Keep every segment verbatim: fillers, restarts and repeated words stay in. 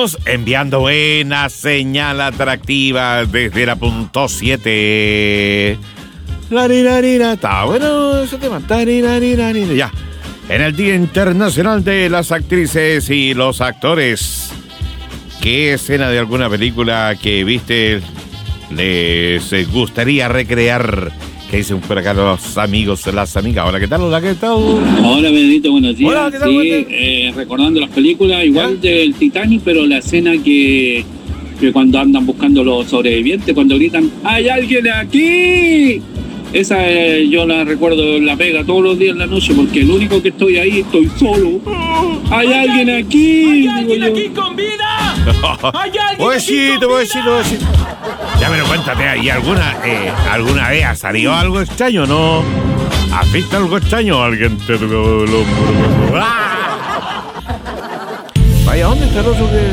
Estamos enviando buena señal atractiva desde la punto siete. Larirarira. Está bueno ese tema. Tarirariririra. Ya. En el Día Internacional de las Actrices y los Actores, ¿qué escena de alguna película que viste les gustaría recrear? ¿Qué dicen por acá los amigos, las amigas? Hola, ¿qué tal? Hola, ¿qué tal? Hola, Benedito, buenos días. Hola, ¿qué tal? Sí, eh, recordando las películas, igual ¿Ya? del Titanic, pero la escena que, que cuando andan buscando los sobrevivientes, cuando gritan, ¡hay alguien aquí! Esa eh, yo la recuerdo, la pega todos los días en la noche, porque el único que estoy ahí, estoy solo. ¡Hay alguien aquí! ¡Hay alguien aquí con vida! ¡Hay alguien Huesito, aquí con huesito, vida! huesito. Ya, pero cuéntate, ¿y alguna, eh, alguna vez ha salido algo extraño, no? ¿Has visto algo extraño? ¿Alguien te tocó el hombro? ¡Ah! Vaya, ¿dónde está el otro que...?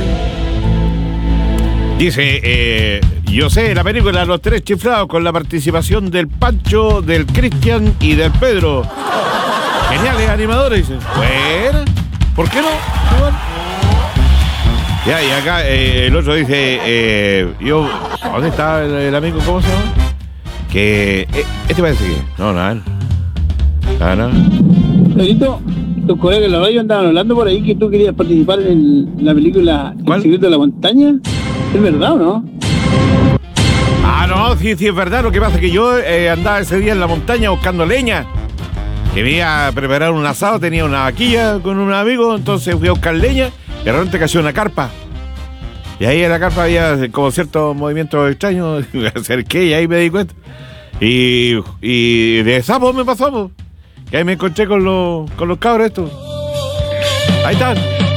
Dice, eh, yo sé, la película Los Tres Chiflados con la participación del Pancho, del Cristian y del Pedro. Geniales animadores, dice. Bueno, ¿por qué no? Igual. Ya, y acá eh, el otro dice, eh, yo, ¿dónde está el, el amigo? ¿Cómo se llama? Que, eh, este parece que, no, nada, nada, nada. Pedrito, tus colegas de la radio andaban hablando por ahí que tú querías participar en la película ¿Cuál? El secreto de la montaña. ¿Es verdad o no? Ah, no, sí, sí, es verdad, lo que pasa es que yo eh, andaba ese día en la montaña buscando leña, que me iba a preparar un asado, tenía una vaquilla con un amigo, entonces fui a buscar leña. Y de repente cayó una carpa. Y ahí en la carpa había como ciertos movimientos extraños. Me acerqué y ahí me di cuenta. Y, y de sapo me pasó, po. Y ahí me encontré con los, con los cabros estos. Ahí están.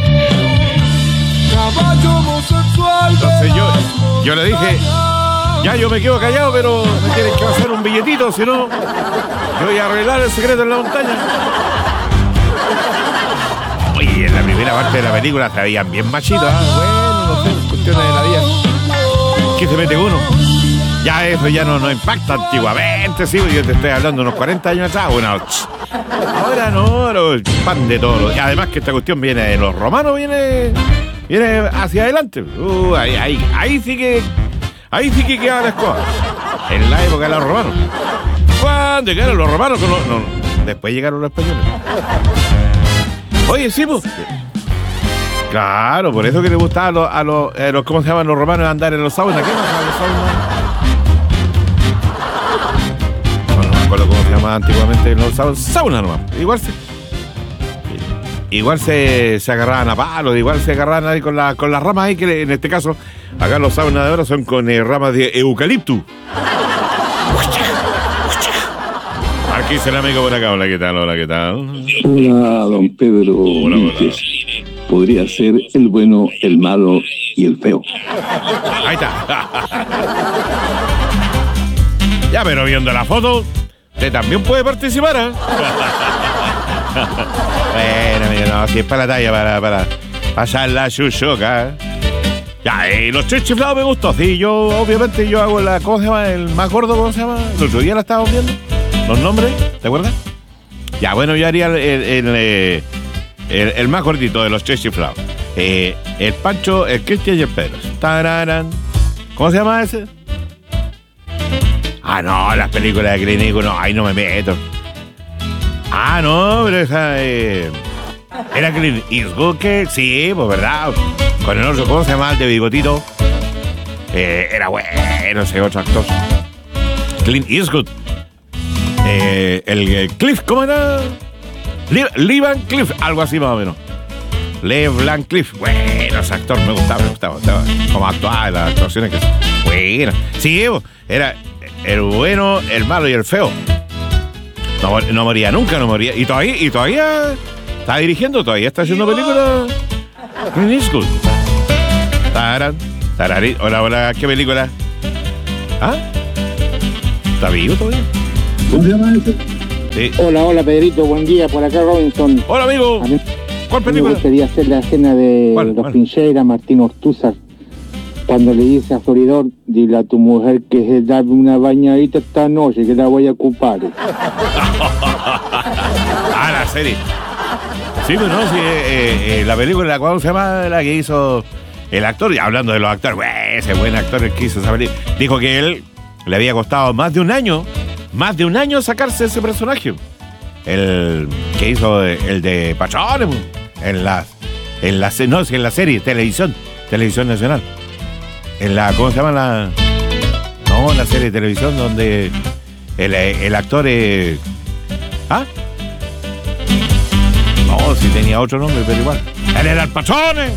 Entonces yo, yo le dije, ya yo me quedo callado, pero me tienen que hacer un billetito, si no, yo voy a arreglar el secreto en la montaña. Oye, en la primera parte de la película se veían bien machitos, ¿eh? Bueno, no sé, cuestiones de la vida. ¿Qué se mete uno? Ya eso ya no, no impacta antiguamente, sí, yo te estoy hablando unos cuarenta años atrás, bueno, ahora no, no, pan de todo. Y además que esta cuestión viene de los romanos, viene, viene hacia adelante. Uh, ahí, ahí, ahí sí que, ahí sí que quedaba la escoba. En la época de los romanos. ¿Cuándo llegaron los romanos? No, no, después llegaron los españoles. Oye, sí, pues. Claro, por eso que le gustaba a los, a los, a los ¿cómo se llaman los romanos andar en los saunas? ¿Qué pasa en los saunas? Bueno, no me acuerdo cómo se llamaba antiguamente en los saunas. Sauna nomás. Igual se. Igual se, se agarraban a palos, igual se agarraban ahí con, la, con las ramas ahí, que en este caso, acá los saunas de ahora son con eh, ramas de eucalipto. Aquí es el amigo por acá. Hola, ¿qué tal? Hola, ¿qué tal? Hola, don Pedro. Hola, hola. Podría ser el bueno, el malo y el feo. Ahí está. Ya, pero viendo la foto, usted también puede participar, ¿eh? Bueno, amigo, no, si es para la talla, para, para pasar la chuchoca. Ya, eh, los tres chiflados me gustó. Sí, yo, obviamente, yo hago la, ¿cómo se llama? El más gordo, ¿cómo se llama? El otro día la estábamos viendo. Los nombres, ¿te acuerdas? Ya, bueno, yo haría el, el, el, el, el más gordito de los tres chiflados. Eh, el Pancho, el Cristian y el Pedro. Tararán. ¿Cómo se llama ese? Ah, no, las películas de Clint Eastwood, no, ahí no me meto. Ah, no, pero esa... Eh, era Clint Eastwood, que sí, pues verdad. Con el otro, ¿cómo se llama? El de bigotito. Eh, era bueno ese otro actor. Clint Eastwood. Eh, el, el Cliff, ¿cómo era? Lee, Lee Van Cliff, algo así más o menos. Lee Van Cliff, bueno, ese actor me gustaba, me gustaba, me gustaba. Como actuaba, las actuaciones que... Bueno, sí, era el bueno, el malo y el feo. No, no moría nunca, no moría. Y todavía, y todavía está dirigiendo, todavía está haciendo películas. Clint Eastwood. Taran, tararí. Hola, hola, ¿qué película? ¿Ah? ¿Está vivo todavía? ¿Cómo se llama ese? Sí. Hola, hola Pedrito, buen día, por acá Robinson. Hola, amigo. A mí, ¿Cuál a mí me película? gustaría hacer la escena de ¿Cuál? los ¿Cuál? Pincheira, Martín Ortúzar, cuando le dice a Floridor, dile a tu mujer que se da una bañadita esta noche, que la voy a ocupar. Ah, la serie. Sí, pero no, sí, eh, eh, la película, ¿cómo se llama? La que hizo el actor, y hablando de los actores, güey, ese buen actor el que hizo esa película, dijo que él le había costado más de un año, más de un año sacarse ese personaje. El que hizo el de Pachones, en la, en la, no, en la serie, televisión, televisión nacional. En la, ¿cómo se llama la? No, la serie de televisión donde el, el actor es... ¿Ah? No, si tenía otro nombre, pero igual. ¡Él era el Pachones!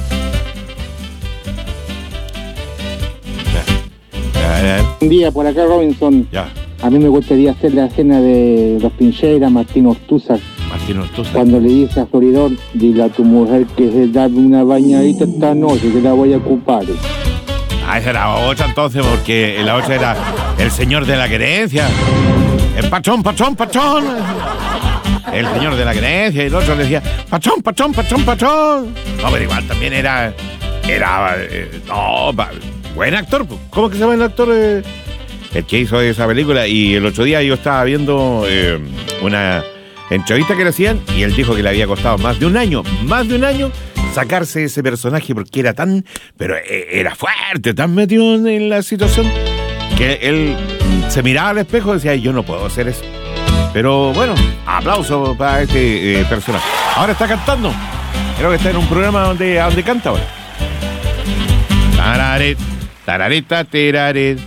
Ya, ya, ya. Un día por acá, Robinson, Ya, a mí me gustaría hacer la escena de los Pincheira, Martín Ortúzar, Martín Ortúzar. cuando le dice a Floridón, dile a tu mujer que se da una bañadita esta noche, que la voy a ocupar. Ah, esa era otra entonces, porque la otra era el señor de la querencia. El pachón, pachón, pachón. El señor de la querencia. Y el otro le decía, pachón, pachón, pachón, pachón. No, pero igual también era... Era... Eh, no, pa, buen actor. ¿Cómo que se llama el actor? Eh, el que hizo esa película. Y el otro día yo estaba viendo eh, una entrevista que le hacían y él dijo que le había costado más de un año, más de un año sacarse ese personaje porque era tan, pero era fuerte, tan metido en la situación que él se miraba al espejo y decía, yo no puedo hacer eso. Pero bueno, aplauso para este eh, personaje. Ahora está cantando. Creo que está en un programa donde, donde canta ahora. Tararet, tarareta, tiraret.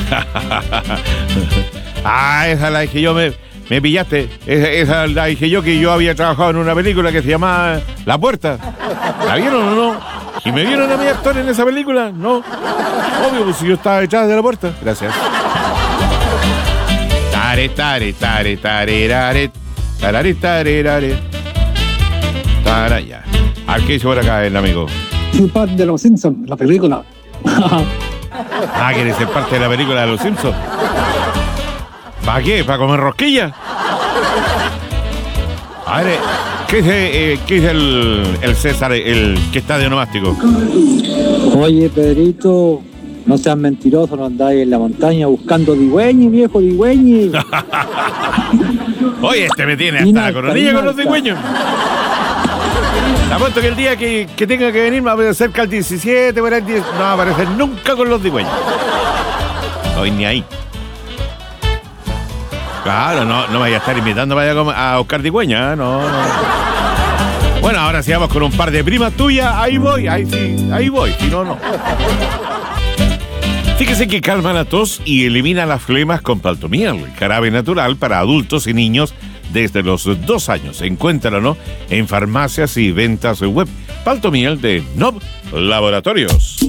Ah, esa la dije yo, me, me pillaste. Esa, esa la dije yo, que yo había trabajado en una película que se llamaba La Puerta. ¿La vieron o no? ¿Y me vieron a mi actor en esa película? No. Obvio, pues si yo estaba detrás de la puerta. Gracias. Tare, tare, tare, tare, tare, tarare, tare, tare. Tara, ya. ¿A qué hizo por acá el amigo? Soy parte de Los Simpsons, la película. Ah, ¿quieres ser parte de la película de Los Simpsons? ¿Para qué? ¿Para comer rosquilla? A ver, ¿qué dice, eh, ¿qué dice el, el César, el que está de onomástico? Oye, Pedrito, no seas mentiroso, no andáis en la montaña buscando digüeñi, viejo digüeñi. Oye, este me tiene hasta Inalta, la coronilla con los inalta. digüeños. Te apuesto que el día que, que tenga que venir va a cerca el diecisiete, por el diez, no va a aparecer nunca con los digüeños. No voy ni ahí. Claro, no, no vaya a estar invitando para allá a buscar digüeña, no, no. Bueno, ahora si vamos con un par de primas tuyas, ahí voy, ahí sí, ahí voy, si no, no. Fíjese que calma la tos y elimina las flemas con Paltomiel, jarabe natural para adultos y niños desde los dos años. Encuéntralo, ¿no? En farmacias y ventas web. Paltomiel de Nob Laboratorios.